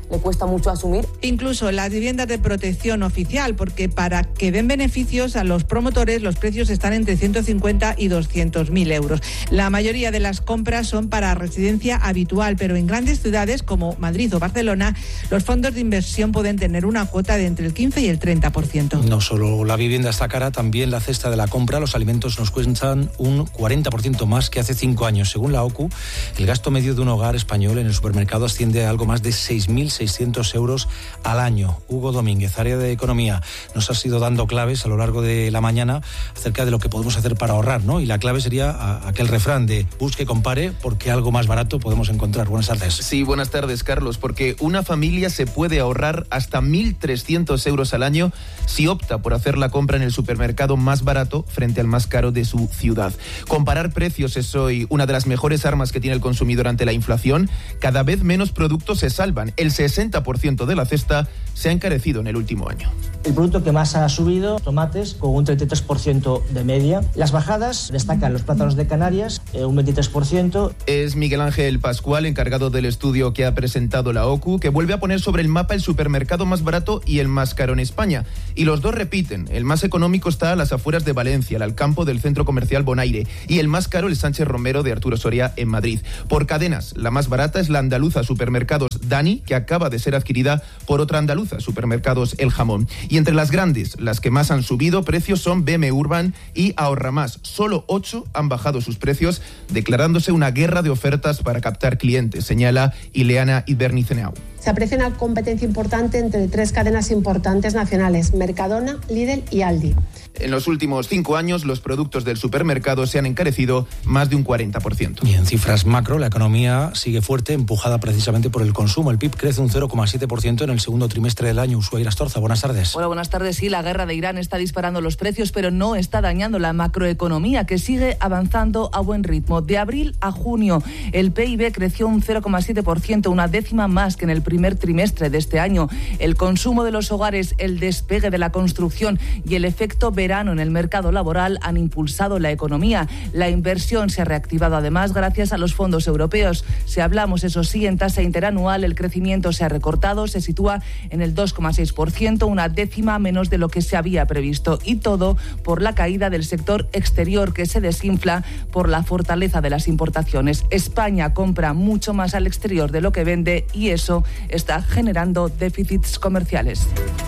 le cuesta mucho asumir. Incluso las viviendas de protección oficial, porque para que den beneficios a los promotores los precios están entre 150 y 200.000 euros. La mayoría de las compras son para residencia habitual, pero en grandes ciudades como Madrid o Barcelona, los fondos de inversión pueden tener una cuota de entre el 15 y el 30%. No solo la vivienda está cara, también la cesta de la compra. Los alimentos nos cuestan un 40% más que hace 5 años. Según la OCU, el gasto medio de un hogar español en el supermercado asciende a algo más de 6.600 euros al año. Hugo Domínguez, área de Economía, nos has ido dando claves a lo largo de la mañana acerca de lo que podemos hacer para ahorrar, ¿no? Y la clave sería aquel refrán de busque, compare, porque algo más barato podemos encontrar. Buenas tardes. Sí, buenas tardes, Carlos, porque una familia se puede ahorrar hasta 1.300 euros al año si opta por hacer la compra en el supermercado más barato frente al más caro de su ciudad. Comparar precios es hoy una de las mejores armas que tiene el consumidor ante la inflación. Cada vez menos productos se salvan. El 60% de la cesta se ha encarecido en el último año. El producto que más ha subido, tomates, con un 33% de media. Las bajadas destacan los plátanos de Canarias, un 23%. Es Miguel Ángel Pascual, encargado del estudio que ha presentado la OCU, que vuelve a poner sobre el mapa el supermercado más barato y el más caro en España. Y los dos repiten. El más económico está a las afueras de Valencia, al Alcampo del centro comercial Bonaire. Y el más caro, el Sánchez Romero de Arturo Soria en Madrid. Por cadenas, la más barata es la andaluza Supermercados Dani, que acaba de ser adquirida por otra andaluza, Supermercados El Jamón. Y entre las grandes, las que más han subido precios son BM Urban y Ahorra Más. Solo 8 han bajado sus precios, declarándose una guerra de ofertas para captar clientes, señala Ileana Ibernicenau. Se aprecia una competencia importante entre 3 cadenas importantes nacionales, Mercadona, Lidl y Aldi. En los últimos 5 años, los productos del supermercado se han encarecido más de un 40%. Y en cifras macro, la economía sigue fuerte, empujada precisamente por el consumo. El PIB crece un 0,7% en el segundo trimestre del año. Ushuaira Astorza, buenas tardes. Hola, buenas tardes. Sí, la guerra de Irán está disparando los precios, pero no está dañando la macroeconomía, que sigue avanzando a buen ritmo. De abril a junio, el PIB creció un 0,7%, una décima más que en el primer trimestre de este año. El consumo de los hogares, el despegue de la construcción y el efecto verano en el mercado laboral han impulsado la economía. La inversión se ha reactivado además gracias a los fondos europeos. Si hablamos, eso sí, en tasa interanual, el crecimiento se ha recortado, se sitúa en el 2,6%, una décima menos de lo que se había previsto. Y todo por la caída del sector exterior, que se desinfla por la fortaleza de las importaciones. España compra mucho más al exterior de lo que vende y eso está generando déficits comerciales.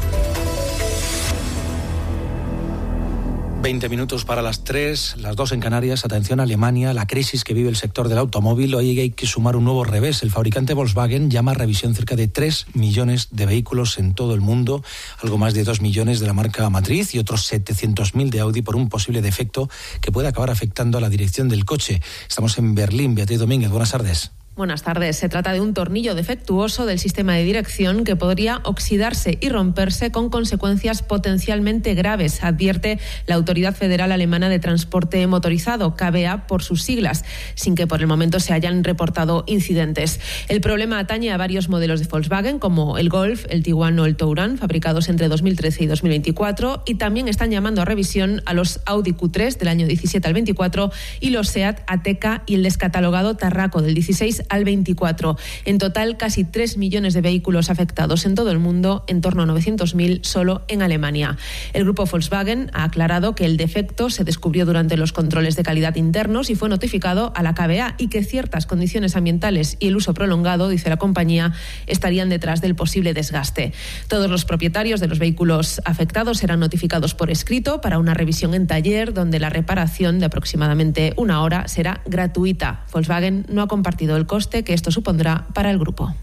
20 minutos para las 3, las 2 en Canarias. Atención a Alemania, la crisis que vive el sector del automóvil. Hoy hay que sumar un nuevo revés. El fabricante Volkswagen llama a revisión cerca de 3 millones de vehículos en todo el mundo, algo más de 2 millones de la marca matriz y otros 700.000 de Audi por un posible defecto que puede acabar afectando a la dirección del coche. Estamos en Berlín. Beatriz Domínguez, buenas tardes. Buenas tardes. Se trata de un tornillo defectuoso del sistema de dirección que podría oxidarse y romperse con consecuencias potencialmente graves, advierte la Autoridad Federal Alemana de Transporte Motorizado, KBA por sus siglas, sin que por el momento se hayan reportado incidentes. El problema atañe a varios modelos de Volkswagen, como el Golf, el Tiguan o el Touran, fabricados entre 2013 y 2024, y también están llamando a revisión a los Audi Q3 del año 17 al 24 y los Seat Ateca y el descatalogado Tarraco del 16 al 24. En total, casi 3 millones de vehículos afectados en todo el mundo, en torno a 900.000 solo en Alemania. El grupo Volkswagen ha aclarado que el defecto se descubrió durante los controles de calidad internos y fue notificado a la KBA y que ciertas condiciones ambientales y el uso prolongado, dice la compañía, estarían detrás del posible desgaste. Todos los propietarios de los vehículos afectados serán notificados por escrito para una revisión en taller, donde la reparación de aproximadamente 1 hora será gratuita. Volkswagen no ha compartido el coste que esto supondrá para el grupo.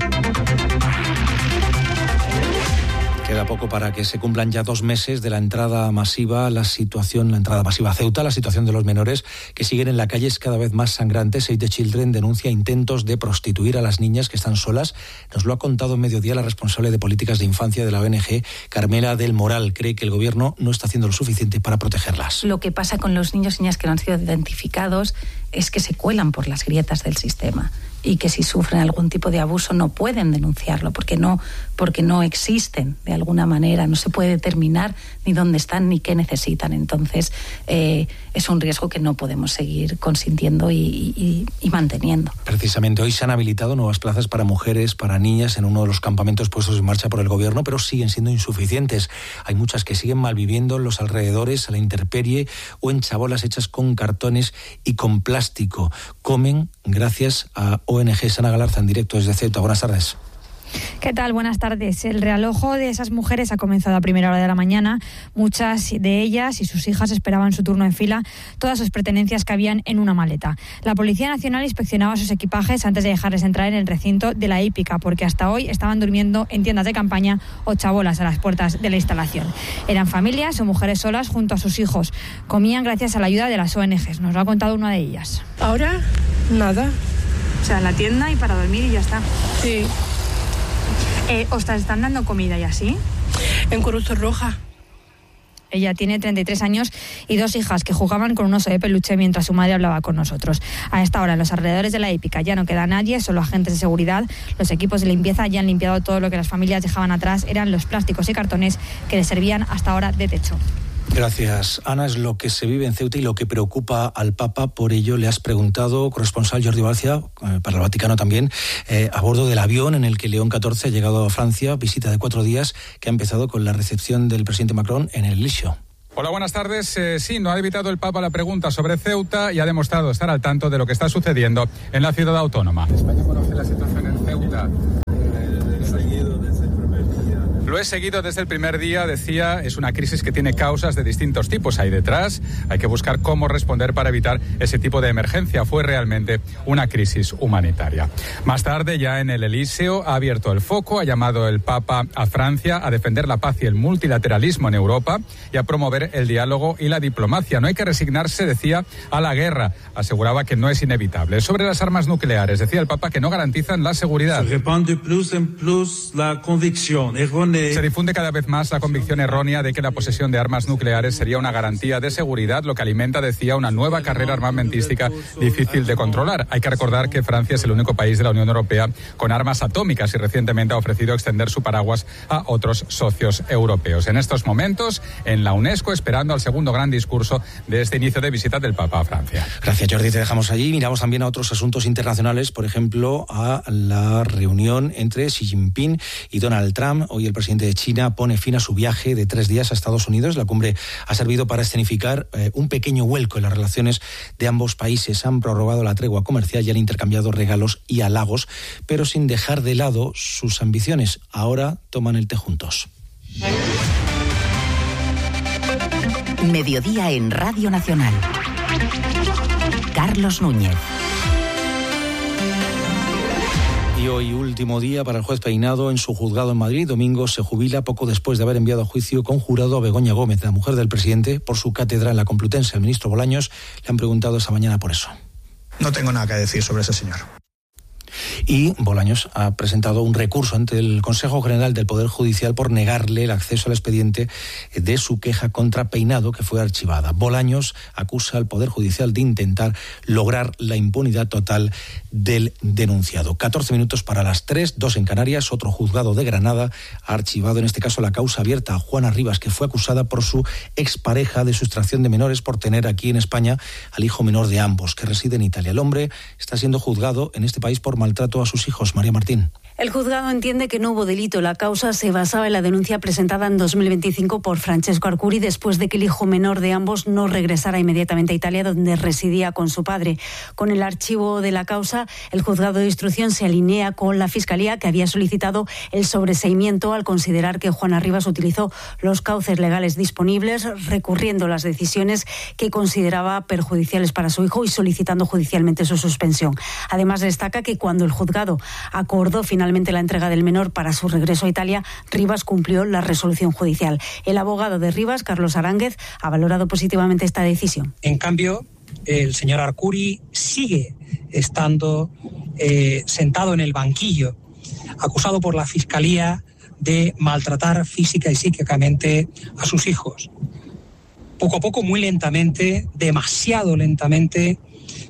Queda poco para que se cumplan ya 2 meses de la entrada masiva a Ceuta. La situación de los menores que siguen en la calle es cada vez más sangrante. Save the Children denuncia intentos de prostituir a las niñas que están solas. Nos lo ha contado en Mediodía la responsable de políticas de infancia de la ONG, Carmela del Moral. Cree que el gobierno no está haciendo lo suficiente para protegerlas. Lo que pasa con los niños y niñas que no han sido identificados es que se cuelan por las grietas del sistema. y que si sufren algún tipo de abuso no pueden denunciarlo porque no existen de alguna manera, no se puede determinar ni dónde están ni qué necesitan. Entonces es un riesgo que no podemos seguir consintiendo y manteniendo. Precisamente hoy se han habilitado nuevas plazas para mujeres, para niñas en uno de los campamentos puestos en marcha por el gobierno, pero siguen siendo insuficientes. Hay muchas que siguen malviviendo en los alrededores, a la intemperie o en chabolas hechas con cartones y con plástico. Comen gracias a ONG Sana Galarza en directo desde Ceuta. Buenas tardes. ¿Qué tal? Buenas tardes. El realojo de esas mujeres ha comenzado a primera hora de la mañana. Muchas de ellas y sus hijas esperaban su turno en fila, todas sus pertenencias cabían en una maleta. La Policía Nacional inspeccionaba sus equipajes antes de dejarles entrar en el recinto de la hípica, porque hasta hoy estaban durmiendo en tiendas de campaña o chabolas a las puertas de la instalación. Eran familias o mujeres solas junto a sus hijos. Comían gracias a la ayuda de las ONGs. Nos lo ha contado una de ellas. Ahora, nada. O sea, en la tienda y para dormir y ya está. Sí. ¿Os están dando comida y así? En Cruz Roja. Ella tiene 33 años y 2 hijas que jugaban con un oso de peluche mientras su madre hablaba con nosotros. A esta hora, en los alrededores de la hípica ya no queda nadie, solo agentes de seguridad. Los equipos de limpieza ya han limpiado todo lo que las familias dejaban atrás. Eran los plásticos y cartones que les servían hasta ahora de techo. Gracias, Ana. Es lo que se vive en Ceuta y lo que preocupa al Papa. Por ello le has preguntado, corresponsal Jordi Barcia, para el Vaticano también, a bordo del avión en el que León XIV ha llegado a Francia, visita de 4 días que ha empezado con la recepción del presidente Macron en el Elíseo. Hola, buenas tardes. Sí, no ha evitado el Papa la pregunta sobre Ceuta y ha demostrado estar al tanto de lo que está sucediendo en la ciudad autónoma. España conoce la situación en Ceuta. Lo he seguido desde el primer día, decía, es una crisis que tiene causas de distintos tipos ahí detrás. Hay que buscar cómo responder para evitar ese tipo de emergencia. Fue realmente una crisis humanitaria. Más tarde, ya en el Elíseo, ha abierto el foco, ha llamado el Papa a Francia a defender la paz y el multilateralismo en Europa y a promover el diálogo y la diplomacia. No hay que resignarse, decía, a la guerra. Aseguraba que no es inevitable. Sobre las armas nucleares, decía el Papa que no garantizan la seguridad. Se difunde cada vez más la convicción errónea de que la posesión de armas nucleares sería una garantía de seguridad, lo que alimenta, decía, una nueva carrera armamentística difícil de controlar. Hay que recordar que Francia es el único país de la Unión Europea con armas atómicas y recientemente ha ofrecido extender su paraguas a otros socios europeos. En estos momentos, en la UNESCO, esperando al segundo gran discurso de este inicio de visita del Papa a Francia. Gracias, Jordi. Te dejamos allí. Miramos también a otros asuntos internacionales, por ejemplo, a la reunión entre Xi Jinping y Donald Trump. Hoy el presidente de China pone fin a su viaje de 3 días a Estados Unidos. La cumbre ha servido para escenificar un pequeño vuelco en las relaciones de ambos países. Han prorrogado la tregua comercial y han intercambiado regalos y halagos, pero sin dejar de lado sus ambiciones. Ahora toman el té juntos. Mediodía en Radio Nacional. Carlos Núñez. Y hoy, último día para el juez Peinado en su juzgado en Madrid. Domingo se jubila poco después de haber enviado a juicio conjurado a Begoña Gómez, la mujer del presidente, por su cátedra en la Complutense. El ministro Bolaños le han preguntado esta mañana por eso. No tengo nada que decir sobre ese señor. Y Bolaños ha presentado un recurso ante el Consejo General del Poder Judicial por negarle el acceso al expediente de su queja contra Peinado, que fue archivada. Bolaños acusa al Poder Judicial de intentar lograr la impunidad total del denunciado. 14 minutos para las 3, 2 en Canarias. Otro juzgado de Granada ha archivado en este caso la causa abierta a Juana Rivas, que fue acusada por su expareja de sustracción de menores por tener aquí en España al hijo menor de ambos, que reside en Italia. El hombre está siendo juzgado en este país por maltrato a sus hijos. María Martín. El juzgado entiende que no hubo delito. La causa se basaba en la denuncia presentada en 2025 por Francesco Arcuri después de que el hijo menor de ambos no regresara inmediatamente a Italia, donde residía con su padre. Con el archivo de la causa, el juzgado de instrucción se alinea con la Fiscalía, que había solicitado el sobreseimiento al considerar que Juana Rivas utilizó los cauces legales disponibles, recurriendo las decisiones que consideraba perjudiciales para su hijo y solicitando judicialmente su suspensión. Además, destaca que cuando el juzgado acordó finalmente la entrega del menor para su regreso a Italia, Rivas cumplió la resolución judicial. El abogado de Rivas, Carlos Aránguez, ha valorado positivamente esta decisión. En cambio, el señor Arcuri sigue estando sentado en el banquillo, acusado por la Fiscalía de maltratar física y psíquicamente a sus hijos. Poco a poco, muy lentamente, demasiado lentamente,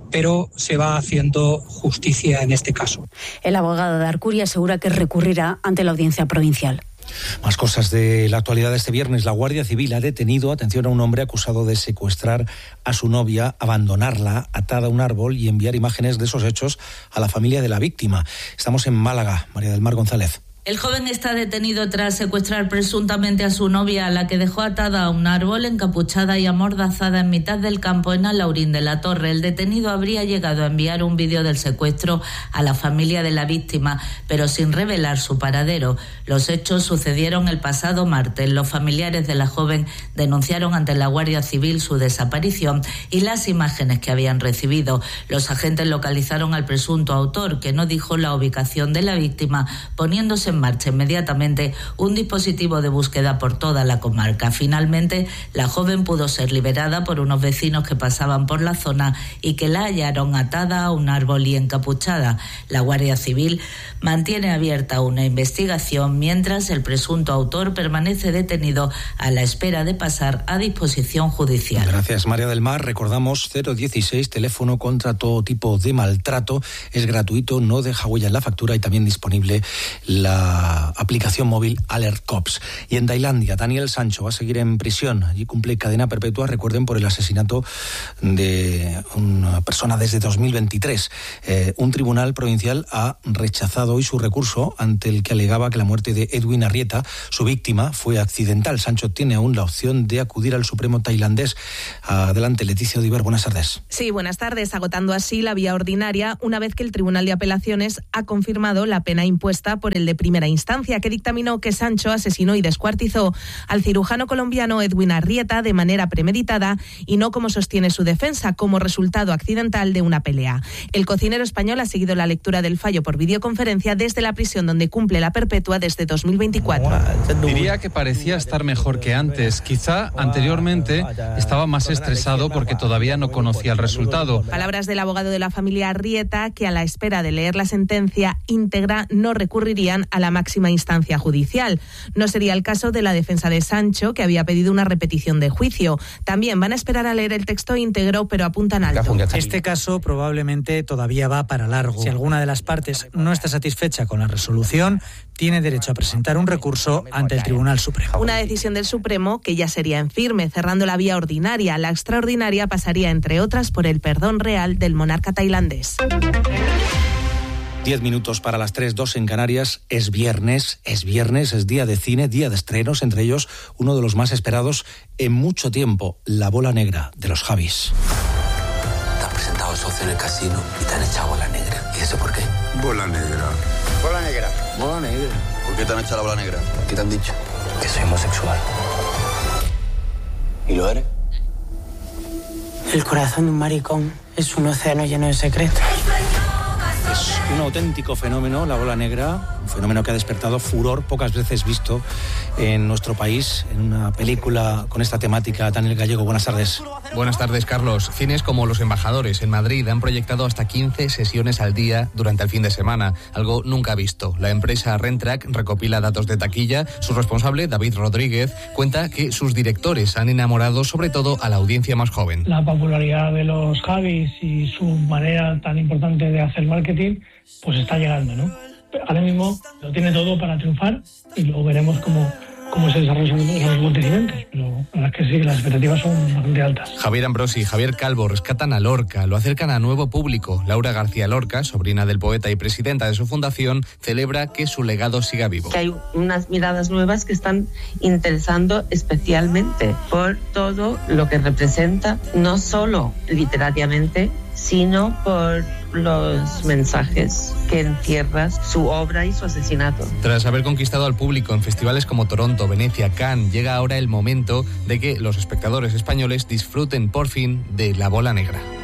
pero se va haciendo justicia en este caso. El abogado de Arcuri asegura que recurrirá ante la audiencia provincial. Más cosas de la actualidad de este viernes. La Guardia Civil ha detenido, atención, a un hombre acusado de secuestrar a su novia, abandonarla atada a un árbol y enviar imágenes de esos hechos a la familia de la víctima. Estamos en Málaga. María del Mar González. El joven está detenido tras secuestrar presuntamente a su novia, a la que dejó atada a un árbol, encapuchada y amordazada en mitad del campo en Alhaurín de la Torre. El detenido habría llegado a enviar un vídeo del secuestro a la familia de la víctima, pero sin revelar su paradero. Los hechos sucedieron el pasado martes. Los familiares de la joven denunciaron ante la Guardia Civil su desaparición y las imágenes que habían recibido. Los agentes localizaron al presunto autor, que no dijo la ubicación de la víctima, poniéndose en marcha inmediatamente un dispositivo de búsqueda por toda la comarca. Finalmente, la joven pudo ser liberada por unos vecinos que pasaban por la zona y que la hallaron atada a un árbol y encapuchada. La Guardia Civil mantiene abierta una investigación mientras el presunto autor permanece detenido a la espera de pasar a disposición judicial. Gracias, María del Mar. Recordamos 016, teléfono contra todo tipo de maltrato. Es gratuito, no deja huella en la factura y también disponible la aplicación móvil Alert Cops. Y en Tailandia, Daniel Sancho va a seguir en prisión. Allí cumple cadena perpetua, recuerden, por el asesinato de una persona desde 2023. Un tribunal provincial ha rechazado hoy su recurso ante el que alegaba que la muerte de Edwin Arrieta, su víctima, fue accidental. Sancho tiene aún la opción de acudir al Supremo tailandés. Adelante, Leticia Odiver, buenas tardes. Sí, buenas tardes. Agotando así la vía ordinaria, una vez que el Tribunal de Apelaciones ha confirmado la pena impuesta por el de primera instancia, que dictaminó que Sancho asesinó y descuartizó al cirujano colombiano Edwin Arrieta de manera premeditada y no, como sostiene su defensa, como resultado accidental de una pelea. El cocinero español ha seguido la lectura del fallo por videoconferencia desde la prisión, donde cumple la perpetua desde 2024. Diría que parecía estar mejor que antes. Quizá anteriormente estaba más estresado porque todavía no conocía el resultado. Palabras del abogado de la familia Arrieta, que a la espera de leer la sentencia íntegra no recurrirían a la máxima instancia judicial. No sería el caso de la defensa de Sancho, que había pedido una repetición de juicio. También van a esperar a leer el texto íntegro, pero apuntan alto. Este caso probablemente todavía va para largo. Si alguna de las partes no está satisfecha con la resolución, tiene derecho a presentar un recurso ante el Tribunal Supremo. Una decisión del Supremo que ya sería en firme, cerrando la vía ordinaria. La extraordinaria pasaría, entre otras, por el perdón real del monarca tailandés. 10 minutos para las 3, 2 en Canarias. Es viernes, es día de cine, día de estrenos, entre ellos uno de los más esperados en mucho tiempo, La Bola Negra, de los Javis. Te han presentado socio en el casino y te han echado bola negra. ¿Y eso por qué? Bola negra. Bola negra. Bola negra. ¿Por qué te han echado la bola negra? ¿Qué te han dicho? Que soy homosexual. ¿Y lo eres? El corazón de un maricón es un océano lleno de secretos. Es un auténtico fenómeno, La Bola Negra, un fenómeno que ha despertado furor pocas veces visto en nuestro país, en una película con esta temática. Daniel Gallego, buenas tardes. Buenas tardes, Carlos. Cines como Los Embajadores en Madrid han proyectado hasta 15 sesiones al día durante el fin de semana, algo nunca visto. La empresa Rentrack recopila datos de taquilla. Su responsable, David Rodríguez, cuenta que sus directores han enamorado sobre todo a la audiencia más joven. La popularidad de los Javis y su manera tan importante de hacer marketing, pues está llegando, ¿no? Ahora mismo lo tiene todo para triunfar y luego veremos cómo se desarrollan los acontecimientos, pero la verdad es que sí, las expectativas son bastante altas. Javier Ambrosi y Javier Calvo rescatan a Lorca, lo acercan a nuevo público. Laura García Lorca, sobrina del poeta y presidenta de su fundación, celebra que su legado siga vivo. Que hay unas miradas nuevas que están interesando especialmente por todo lo que representa, no solo literariamente, sino por los mensajes que encierra su obra y su asesinato. Tras haber conquistado al público en festivales como Toronto, Venecia, Cannes, llega ahora el momento de que los espectadores españoles disfruten por fin de La Bola Negra.